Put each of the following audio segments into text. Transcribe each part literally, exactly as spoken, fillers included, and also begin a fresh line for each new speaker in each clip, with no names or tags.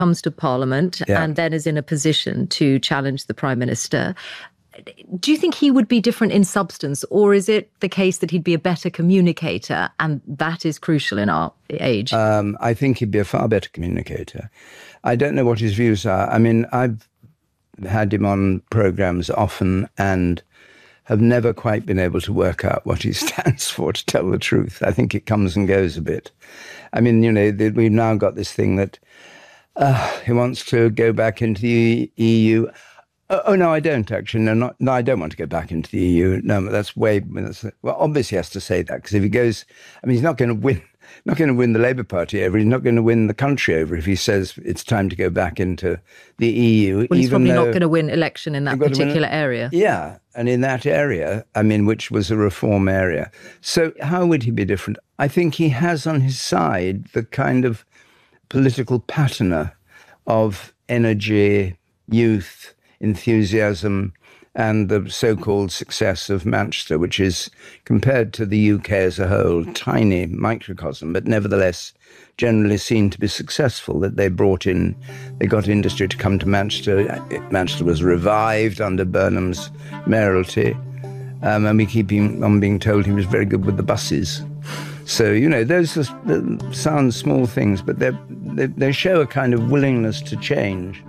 comes to Parliament
yeah.
and then is in a position to challenge the Prime Minister. Do you think he would be different in substance, or is it the case that he'd be a better communicator, and that is crucial in our age?
Um, I think he'd be a far better communicator. I don't know what his views are. I mean, I've had him on programmes often and have never quite been able to work out what he stands for, to tell the truth. I think it comes and goes a bit. I mean, you know, we've now got this thing that uh, he wants to go back into the E U. Oh, oh, no, I don't, actually. No, not, no, I don't want to go back into the E U. No, that's way... That's, well, obviously he has to say that, because if he goes... I mean, he's not going to win not going to win the Labour Party over. He's not going to win the country over if he says it's time to go back into the E U.
Well, he's probably not going to win election in that particular
win,
area.
Yeah, and in that area, I mean, which was a reform area. So how would he be different? I think he has on his side the kind of political patina of energy, youth, enthusiasm, and the so-called success of Manchester, which is, compared to the U K as a whole, tiny microcosm, but nevertheless generally seen to be successful, that they brought in, they got industry to come to Manchester. Manchester was revived under Burnham's mayoralty, um, and we keep on being told he was very good with the buses. So, you know, those are, sound small things, but they they show a kind of willingness to change.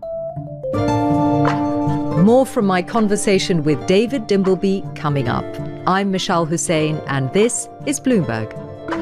More from my conversation with David Dimbleby coming up. I'm Mishal Hussain, and this is Bloomberg.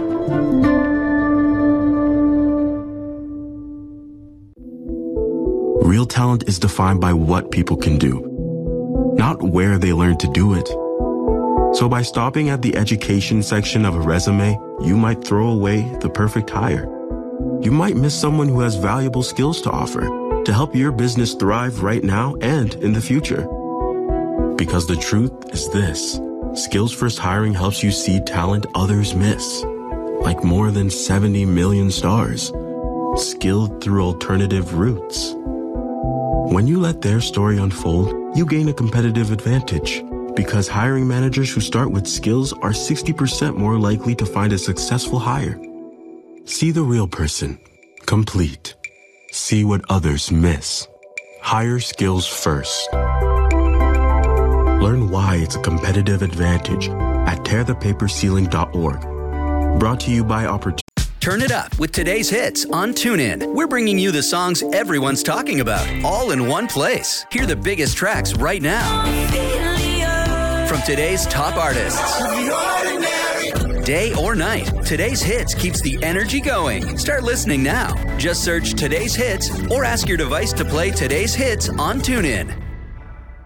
Real talent is defined by what people can do, not where they learn to do it. So by stopping at the education section of a resume, you might throw away the perfect hire. You might miss someone who has valuable skills to offer, to help your business thrive right now and in the future. Because the truth is this: Skills First Hiring helps you see talent others miss, like more than seventy million stars, skilled through alternative routes. When you let their story unfold, you gain a competitive advantage, because hiring managers who start with skills are sixty percent more likely to find a successful hire. See the real person, complete. See what others miss. Hire skills first. Learn why it's a competitive advantage at tear the paper ceiling dot org. Brought to you by Opportunity.
Turn it up with today's hits on TuneIn. We're bringing you the songs everyone's talking about, all in one place. Hear the biggest tracks right now from today's top artists. Day or night, today's hits keeps the energy going. Start listening now. Just search today's hits or ask your device to play today's hits on TuneIn.